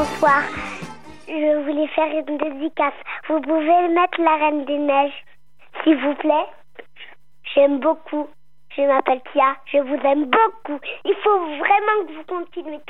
bonsoir. Je voulais faire une dédicace. Vous pouvez mettre la Reine des Neiges, s'il vous plaît? J'aime beaucoup. Je m'appelle Tia. Je vous aime beaucoup. Il faut vraiment que vous continuez